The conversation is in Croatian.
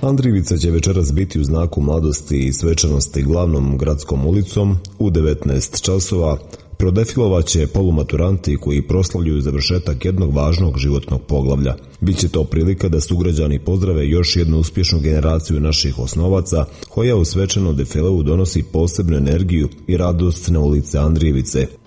Andrijevica će večeras biti u znaku mladosti i svečanosti glavnom gradskom ulicom u 19 časova. Prodefilovat će polumaturanti koji proslavljuju završetak jednog važnog životnog poglavlja. Biće to prilika da sugrađani pozdrave još jednu uspješnu generaciju naših osnovaca, koja u svečanom defileu donosi posebnu energiju i radost na ulice Andrijevice.